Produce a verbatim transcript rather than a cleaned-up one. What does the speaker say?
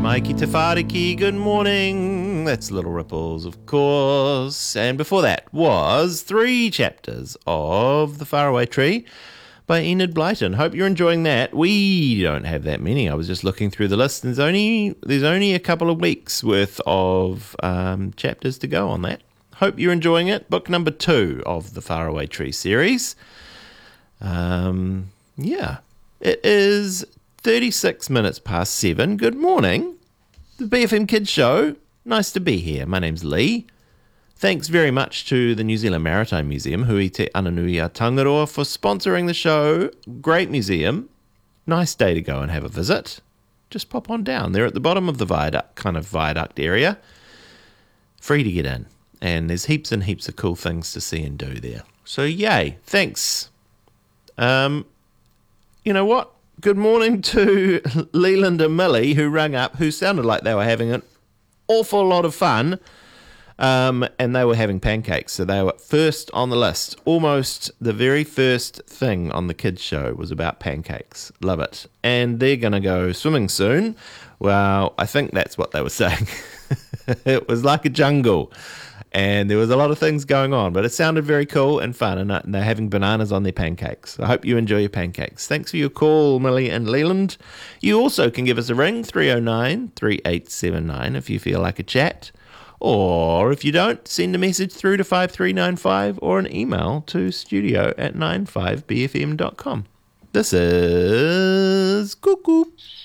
Maiki Te Whāriki, good morning. That's Little Ripples, of course. And before that was three chapters of The Faraway Tree by Enid Blyton. Hope you're enjoying that. We don't have that many. I was just looking through the list, and there's only, there's only a couple of weeks worth of um, chapters to go on that. Hope you're enjoying it. Book number two of the Faraway Tree series. Um, yeah, it is thirty-six minutes past seven. Good morning. The B F M Kids Show. Nice to be here. My name's Lee. Thanks very much to the New Zealand Maritime Museum, Hui Te Ananui a Tangaroa, for sponsoring the show. Great museum. Nice day to go and have a visit. Just pop on down. They're at the bottom of the viaduct, kind of viaduct area. Free to get in. And there's heaps and heaps of cool things to see and do there. So yay. Thanks. Um, you know what? Good morning to Leland and Millie, who rang up, who sounded like they were having an awful lot of fun, um, and they were having pancakes. So they were first on the list. Almost the very first thing on the kids' show was about pancakes. Love it. And they're going to go swimming soon. Well, I think that's what they were saying. It was like a jungle. And there was a lot of things going on, but it sounded very cool and fun, and they're having bananas on their pancakes. I hope you enjoy your pancakes. Thanks for your call, Millie and Leland. You also can give us a ring, three oh nine, three eight seven nine, if you feel like a chat. Or if you don't, send a message through to five three nine five or an email to studio at ninety-five b f m dot com. This is Cuckoo.